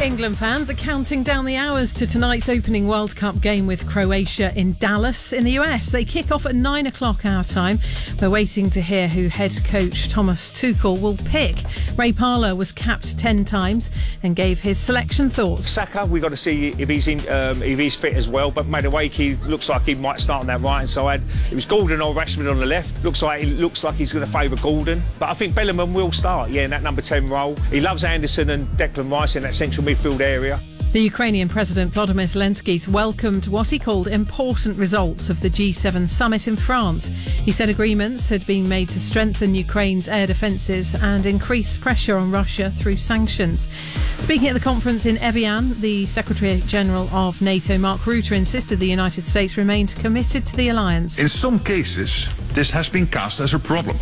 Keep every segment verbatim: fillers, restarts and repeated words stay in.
England fans are counting down the hours to tonight's opening World Cup game with Croatia in Dallas in the U S. They kick off at nine o'clock our time. We're waiting to hear who head coach Thomas Tuchel will pick. Ray Parlour was capped ten times and gave his selection thoughts. Saka, we've got to see if he's in, um, if he's fit as well. But Madueke looks like he might start on that right hand side. It was Gordon or Rashford on the left. Looks like he looks like he's going to favour Gordon. But I think Bellingham will start, yeah, in that number ten role. He loves Anderson and Declan Rice in that central midfield area. The Ukrainian President Volodymyr Zelensky welcomed what he called important results of the G seven summit in France. He said agreements had been made to strengthen Ukraine's air defences and increase pressure on Russia through sanctions. Speaking at the conference in Evian, the Secretary-General of NATO, Mark Rutte, insisted the United States remained committed to the alliance. In some cases, this has been cast as a problem,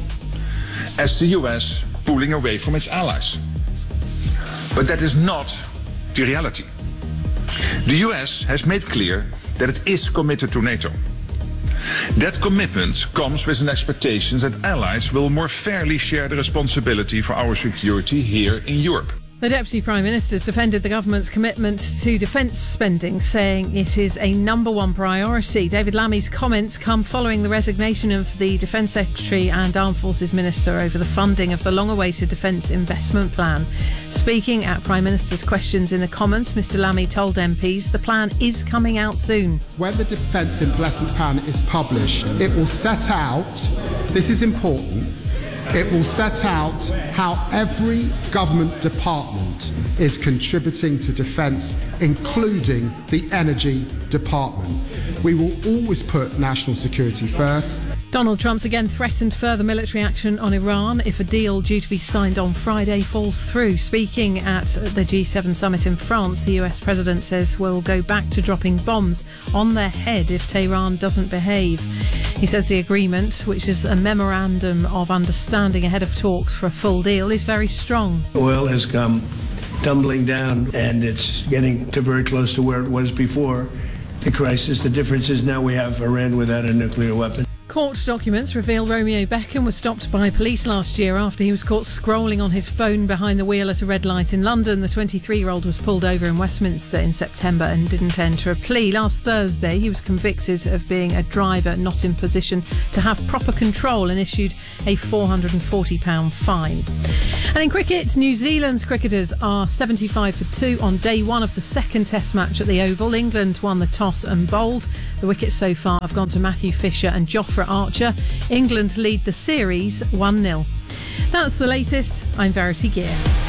as the U S pulling away from its allies. But that is not the reality. The U S has made clear that it is committed to NATO. That commitment comes with an expectation that allies will more fairly share the responsibility for our security here in Europe. The Deputy Prime Minister defended the government's commitment to defence spending, saying it is a number one priority. David Lammy's comments come following the resignation of the Defence Secretary and Armed Forces Minister over the funding of the long-awaited Defence Investment Plan. Speaking at Prime Minister's questions in the Commons, Mr Lammy told M Ps the plan is coming out soon. When the Defence Investment Plan is published, it will set out, this is important, it will set out how every government department is contributing to defence, including the energy department. We will always put national security first. Donald Trump's again threatened further military action on Iran if a deal due to be signed on Friday falls through. Speaking at the G seven summit in France, the U S president says we'll go back to dropping bombs on their head if Tehran doesn't behave. He says the agreement, which is a memorandum of understanding ahead of talks for a full deal, is very strong. Oil has come tumbling down and it's getting to very close to where it was before the crisis. The difference is now we have Iran without a nuclear weapon. Court documents reveal Romeo Beckham was stopped by police last year after he was caught scrolling on his phone behind the wheel at a red light in London. The twenty-three-year-old was pulled over in Westminster in September and didn't enter a plea. Last Thursday, he was convicted of being a driver not in position to have proper control and issued a four hundred forty pounds fine. And in cricket, New Zealand's cricketers are seventy-five for two on day one of the second Test match at the Oval. England won the toss and bowled. The wickets so far have gone to Matthew Fisher and Jofra Archer. England lead the series one nil. That's the latest. I'm Verity Gear.